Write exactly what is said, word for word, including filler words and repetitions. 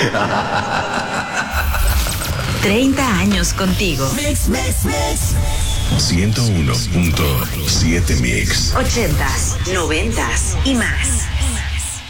treinta años contigo. Mix, mix, mix. ciento uno punto siete Mix. ochentas, noventas y más.